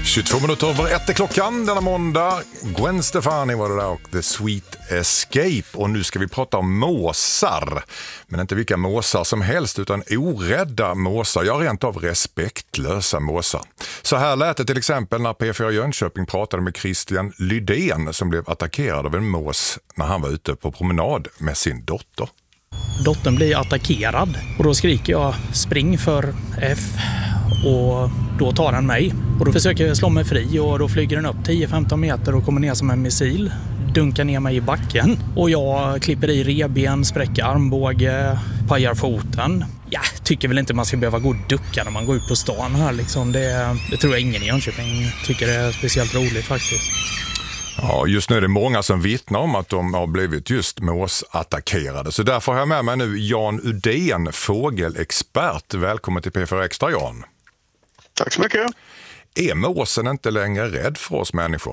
22 minuter över 1 klockan denna måndag. Gwen Stefani var det där och The Sweet Escape. Och nu ska vi prata om måsar. Men inte vilka måsar som helst utan orädda måsar. Ja, rent av respektlösa måsar. Så här lät det till exempel när P4 Jönköping pratade med Christian Lydén som blev attackerad av en mås när han var ute på promenad med sin dotter. Dottern blir attackerad och då skriker jag spring för F och då tar den mig. Och då försöker jag slå mig fri och då flyger den upp 10-15 meter och kommer ner som en missil. Dunkar ner mig i backen och jag klipper i reben, spräcker armbåge, pajar foten. Jag tycker väl inte man ska behöva gå och ducka när man går ut på stan här liksom. Det tror jag ingen i Jönköping tycker är speciellt roligt faktiskt. Ja, just nu är det många som vittnar om att de har blivit just måsattackerade. Så därför har jag med mig nu Jan Udén, fågelexpert. Välkommen till P4 Extra, Jan. Tack så mycket. Är måsen inte längre rädd för oss människor?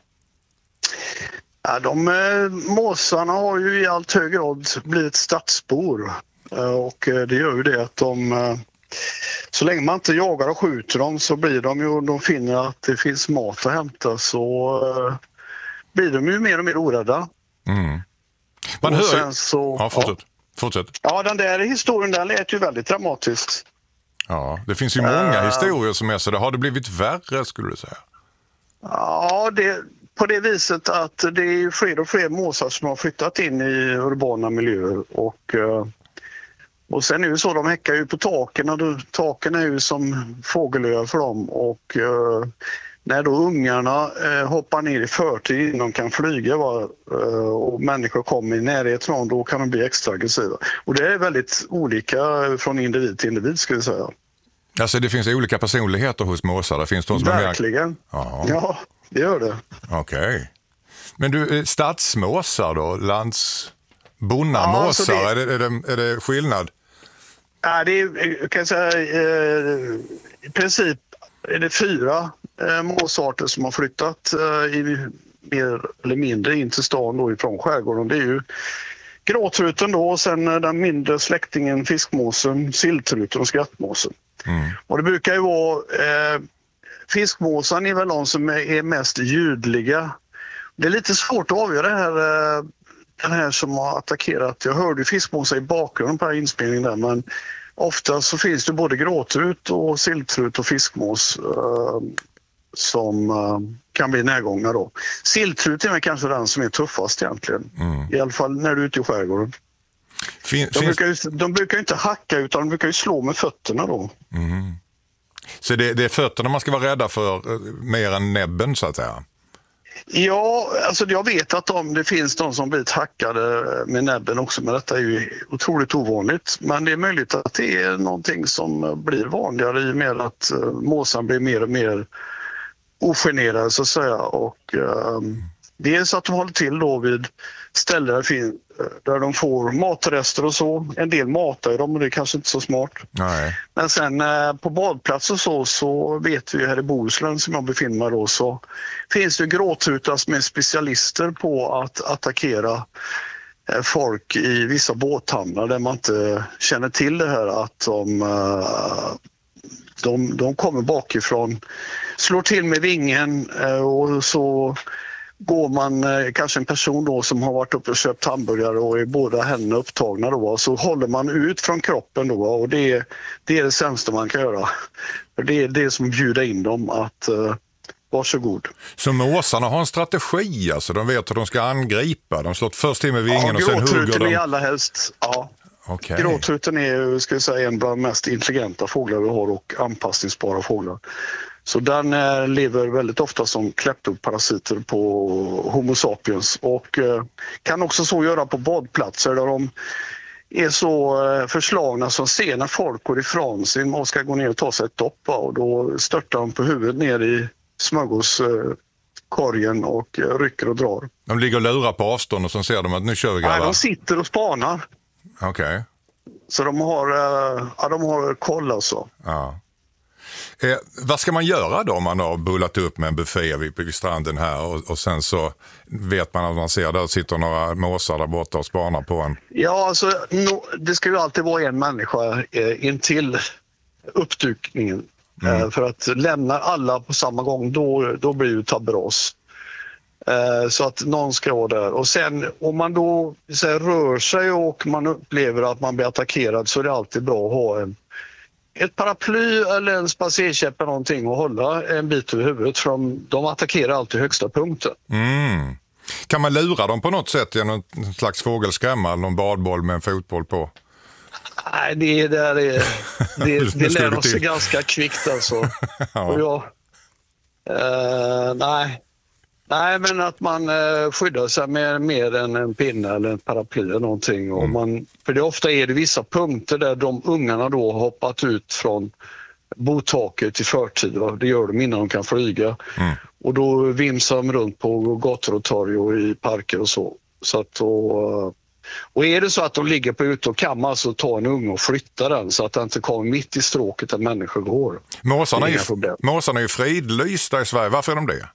Ja, måsarna har ju i allt hög grad blivit stadsbor. Och det gör ju det att så länge man inte jagar och skjuter dem så blir de finner att det finns mat att hämta så blir de ju mer och mer orädda. Mm. Man och hör sen så, ja, fortsätt. Ja, den där historien där lät ju väldigt dramatiskt. Ja, det finns ju många historier som är så. Har det blivit värre skulle du säga? Ja, på det viset att det är fler och fler måsar som har flyttat in i urbana miljöer och sen är det så, de häckar ju på taken och taken är ju som fågelöar för dem och när då ungarna hoppar ner i förtid innan de kan flyga och människor kommer i närheten av dem, då kan de bli extra aggressiva. Och det är väldigt olika från individ till individ skulle jag säga. Alltså det finns olika personligheter hos måsar. Det finns de som verkligen. Ja, det gör det. Okej. Men du, stadsmåsar då? Bonnarmåsar, Ja, är det skillnad? Ja, det är, kan jag säga, i princip är det 4 måsarter som har flyttat mer eller mindre in till stan då ifrån skärgården. Det är ju gråtruten då och sen den mindre släktingen fiskmåsen, silltruten och skrattmåsen. Mm. Och det brukar ju vara fiskmåsen är väl de som är mest ljudliga. Det är lite svårt att avgöra den här som har attackerat. Jag hörde fiskmåsar i bakgrunden på den här inspelningen där, men ofta så finns det både gråtrut och silltrut och fiskmås som kan bli närgångna då. Silltrut är kanske den som är tuffast egentligen. Mm. I alla fall när du är ute i skärgården. De brukar ju inte hacka utan de brukar ju slå med fötterna då. Mm. Så det är fötterna man ska vara rädda för mer än näbben så att säga? Ja, alltså jag vet att det finns de som blivit hackade med näbben också, men detta är ju otroligt ovanligt. Men det är möjligt att det är någonting som blir vanligare i och med att måsen blir mer och mer ogenerade så att säga. Och dels att de håller till då vid ställen där de får matrester och så. En del matar dem och det är kanske inte så smart. Nej. Men sen på badplats och så vet vi här i Bohuslän som jag befinner mig då, så finns det gråtrutar som är specialister på att attackera folk i vissa båthamnar där man inte känner till det här att de kommer bakifrån, slår till med vingen och så går man kanske en person då som har varit uppe och köpt hamburgare och är båda händerna upptagna då, så håller man ut från kroppen då och det är det sämsta man kan göra. För det är det som bjuder in dem att varsågod. Så måsarna har en strategi, alltså de vet hur de ska angripa. De slår först till med vingen och sen hugger de. Gråtruten är allra helst, ja. Okay. Gråtruten är, ska jag säga, en bland de mest intelligenta fåglar vi har och anpassningsbara fåglar. Så den lever väldigt ofta som kleptoparasiter på Homo sapiens och kan också så göra på badplatser där de är så förslagna som ser när folk går ifrån sig och ska gå ner och ta sig ett dopp och då störtar de på huvudet ner i smörgåskorgen och rycker och drar. De ligger och lurar på avstånd och så ser de att nu kör vi grabbar. Nej, de sitter och spanar. Okej. Okay. Så de har koll alltså. Ja. Vad ska man göra då om man har bullat upp med en buffé vid stranden här och sen så vet man att man ser där sitter några måsar där borta och spanar på en? Ja, alltså det ska ju alltid vara en människa intill uppdukningen. För att lämna alla på samma gång, då blir det tabberas. Så att någon ska vara där. Och sen om man då rör sig och man upplever att man blir attackerad, så är det alltid bra att ha ett paraply eller en spacerkäpp eller någonting och hålla en bit över huvudet, för de attackerar alltid högsta punkten. Kan man lura dem på något sätt genom en slags fågelskrämma eller någon badboll med en fotboll på? Nej, det lär oss sig ganska kvickt alltså. Ja. Nej, men att man skyddar sig med mer än en pinne eller en paraply eller någonting. Och för det ofta är det vissa punkter där de ungarna då har hoppat ut från botaket i förtid. Va? Det gör de innan de kan flyga. Och då vimsar de runt på gator och torg och i parker och så. Så att och är det så att de ligger på ute, och kan man alltså ta en unge och flytta den så att den inte kommer mitt i stråket där människor går. Måsarna är ju fridlysta i Sverige. Varför är de det?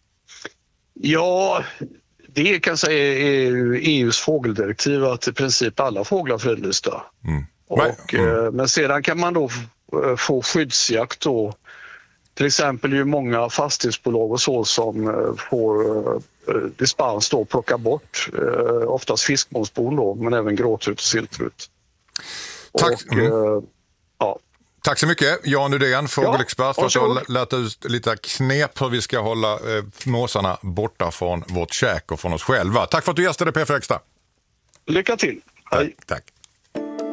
Ja, det kan säga är EUs fågeldirektiv att i princip alla fåglar är fridlysta. Men sedan kan man då få skyddsjakt då. Till exempel är ju många fastighetsbolag och så som får dispens då, plocka bort oftast fiskmånsbon då, men även gråtrut och siltrut. Tack. Tack så mycket, Jan Udén, fågelexpert, för att du har lärt ut lite knep hur vi ska hålla måsarna borta från vårt käk och från oss själva. Tack för att du gästade P4 Extra. Lycka till. Hej. Tack.